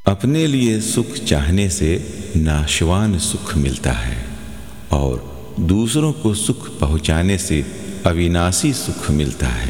अपने लिए सुख चाहने से नाशवान सुख मिलता है और दूसरों को सुख पहुँचाने से अविनाशी सुख मिलता है।